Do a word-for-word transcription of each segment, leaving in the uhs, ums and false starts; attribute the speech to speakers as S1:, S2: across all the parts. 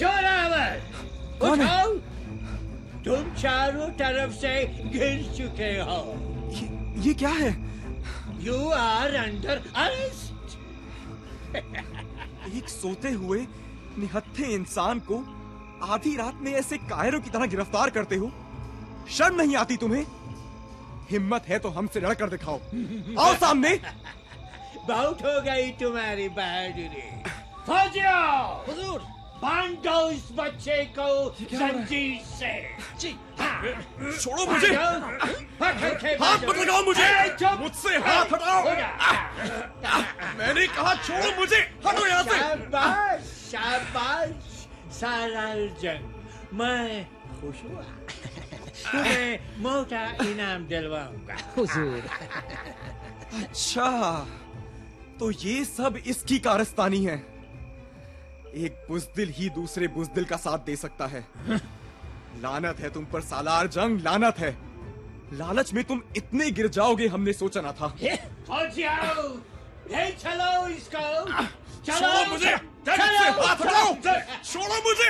S1: जोरावर,
S2: कौन है?
S1: उठाओ। तुम चारों तरफ से गिर चुके हो।
S2: ये, ये क्या है?
S1: You are under arrest.
S2: एक सोते हुए निहत्थे इंसान को आधी रात में ऐसे कायरों की तरह गिरफ्तार करते हो? शर्म नहीं आती तुम्हें? हिम्मत है तो हमसे लड़कर दिखाओ। आओ सामने।
S1: बहुत हो गई तुम्हारी बहादुरी। फौजियों,
S3: हुजूर,
S1: बांध दो इस बच्चे को जंजीर से।
S3: जी।
S2: छोड़ो मुझे। हाथ मत लगाओ मुझे। मुझसे हाथ हटाओ। मैंने कहा छोड़ो मुझे। हटो यहाँ से।
S1: शाबाश, शाबाश सालार जंग, मैं खुश हुआ। तुम्हें मोटा इनाम दिलवाऊंगा।
S3: हुजूर।
S2: अच्छा, तो ये सब इसकी कारस्तानी है। एक बुज़दिल ही दूसरे बुज़दिल का साथ दे सकता है। लानत है तुम पर सालार जंग, लानत है। लालच में तुम इतने गिर जाओगे हमने सोचा ना था।
S1: फौजियों, ले चलो इसको। चलो
S2: छोड़ो मुझे।
S1: चलो,
S2: हाथ हटाओ। छोड़ो मुझे।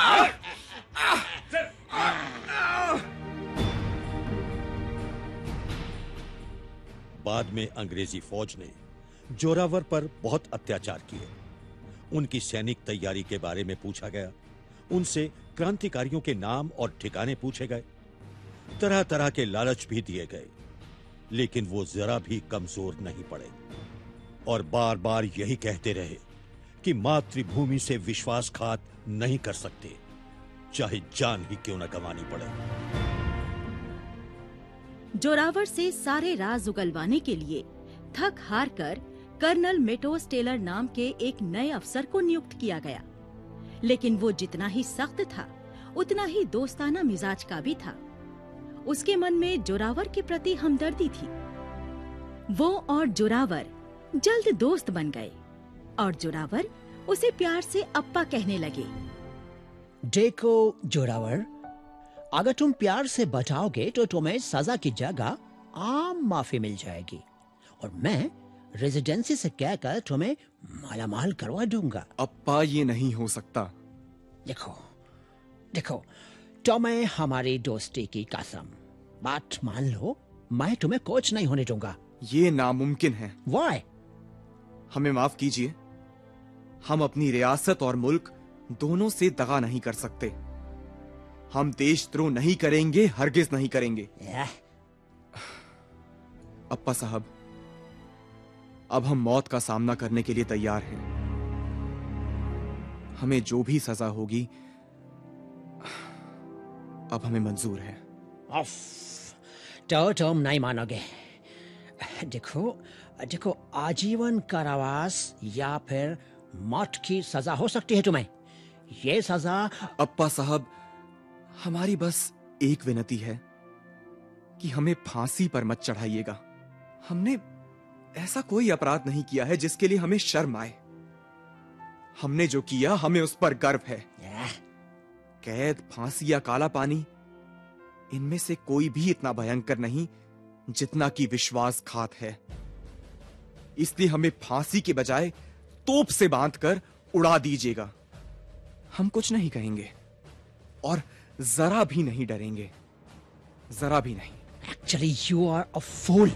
S4: बाद में अंग्रेजी फौज ने जोरावर पर बहुत अत्याचार किए। उनकी सैनिक तैयारी के बारे में पूछा गया, उनसे क्रांतिकारियों के नाम और ठिकाने पूछे गए, तरह तरह के लालच भी दिए गए, लेकिन वो जरा भी कमजोर नहीं पड़े और बार बार यही कहते रहे कि मातृभूमि से विश्वासघात नहीं कर सकते, चाहे जान ही क्यों न गंवानी पड़े।
S5: जोरावर से सारे राज उगलवाने के लिए थक हार कर कर्नल मेटोस टेलर नाम के एक नए अफसर को नियुक्त किया गया, लेकिन वो जितना ही सख्त था उतना ही दोस्ताना मिजाज का भी था। उसके मन में जोरावर के प्रति हमदर्दी थी। वो और जोरावर जल्द दोस्त बन गए और जोरावर उसे प्यार से अप्पा कहने लगे।
S3: देखो जोरावर, अगर तुम प्यार से बचाओगे तो तुम्हें सजा की जगह आम माफी मिल जाएगी और मैं रेजिडेंसी से कहकर तुम्हें मालामाल करवा दूंगा।
S2: अप्पा, ये नहीं हो सकता।
S3: देखो देखो तुम्हें हमारी दोस्ती की कसम, बात मान लो, मैं तुम्हें कोच नहीं होने दूंगा।
S2: ये नामुमकिन है।
S3: Why?
S2: हमें माफ कीजिए, हम अपनी रियासत और मुल्क दोनों से दगा नहीं कर सकते। हम देशद्रोह नहीं करेंगे, हरगिज नहीं करेंगे।
S3: yeah.
S2: अप्पा साहब, अब हम मौत का सामना करने के लिए तैयार हैं। हमें जो भी सजा होगी अब हमें मंजूर है।
S3: ऑफ, तो तुम नहीं मानोगे। देखो देखो आजीवन कारावास या फिर मौत की सजा हो सकती है तुम्हें। ये सजा।
S2: अप्पा साहब, हमारी बस एक विनती है कि हमें फांसी पर मत चढ़ाइएगा। हमने ऐसा कोई अपराध नहीं किया है जिसके लिए हमें शर्म आए। हमने जो किया हमें उस पर गर्व है। कैद, फांसी या काला पानी, इनमें से कोई भी इतना भयंकर नहीं जितना कि विश्वासघात है। इसलिए हमें फांसी के बजाय तोप से बांधकर उड़ा दीजिएगा। हम कुछ नहीं कहेंगे और जरा भी नहीं डरेंगे, जरा भी नहीं।
S3: एक्चुअली यू आर अ फूल।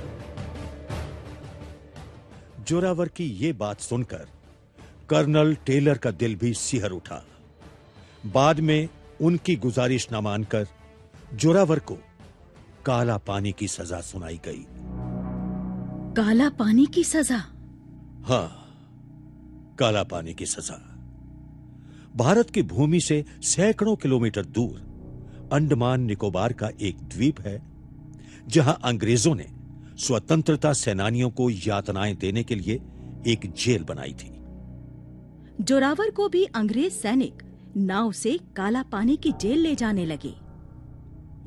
S4: जोरावर की ये बात सुनकर कर्नल टेलर का दिल भी सिहर उठा। बाद में उनकी गुजारिश न मानकर जोरावर को काला पानी की सजा सुनाई गई।
S5: काला पानी की सजा?
S4: हाँ, काला पानी की सजा। भारत की भूमि से सैकड़ों किलोमीटर दूर अंडमान निकोबार का एक द्वीप है, जहां अंग्रेजों ने स्वतंत्रता सेनानियों को यातनाएं देने के लिए एक जेल बनाई थी।
S5: जोरावर को भी अंग्रेज सैनिक नाव से काला पानी की जेल ले जाने लगे।